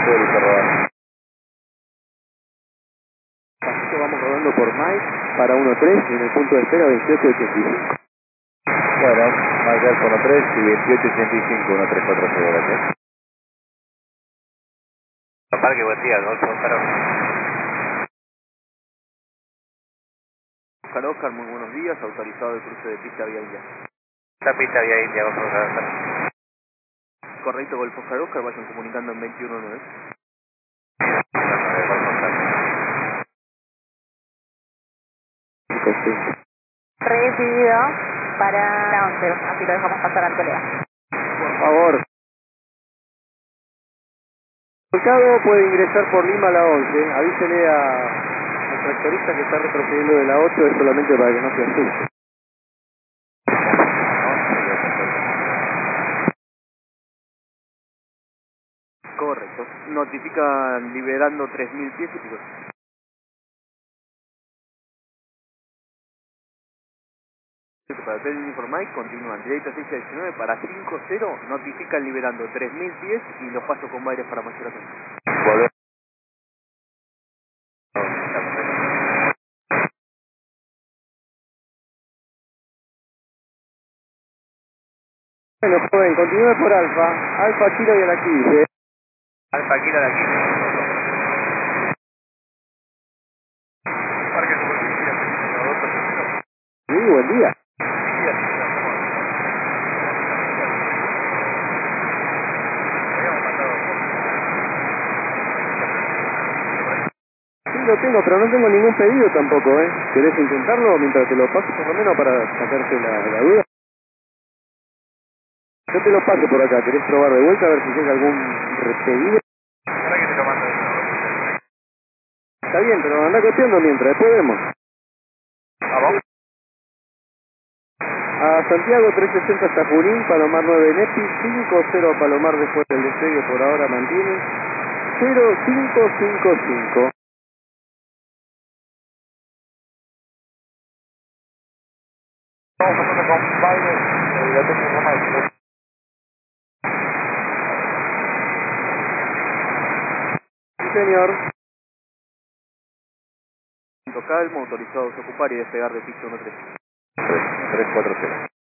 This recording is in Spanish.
Federico rodando. Así que vamos rodando por Mike para 1-3 y en el punto de espera 28-85. Bueno, Mike Alfa 1-3 y 28-85, 1-3-4-0, gracias. Parque, buen día, Golfo Oscar. Oscar, muy buenos días, autorizado el cruce de pista vía India. Esta pista vía India, Golfo Oscar. Correcto, Golfo Oscar, vayan comunicando en 21-9. Recibido para la 11, así lo dejamos pasar al colega. Por favor. El mercado puede ingresar por Lima a la 11. Avísele al tractorista que está retrocediendo de la 8, es solamente para que no se asuste. Correcto. Notifican liberando 3.000 pies y pico. Para el Informike continúan directo 619 para 5-0, notifican liberando 3.000 pies y los paso con varios para mayor atención. Volver. Bueno, joven, continúe por Alfa Kilo y a la 15. Alfa Kilo de aquí. Parque Superficie, Sí, buen día. Sí, lo tengo, pero no tengo ningún pedido tampoco, ¿eh? ¿Querés intentarlo mientras te lo paso por lo menos para sacarte la duda? Yo te lo paso por acá, ¿querés probar de vuelta a ver si llega algún pedido? ¿Para que te lo mando? Está bien, pero anda copiando mientras, después vemos. ¿Vamos? A Santiago 360 hasta Junín, Palomar 9 Nepi, 5-0 a Palomar después del despegue, por ahora mantiene 0555. Vamos a pasar con baile, la tengo más. Sí, señor. Calmo, autorizados a ocupar y despegar de piso 1-3. 3-4-0.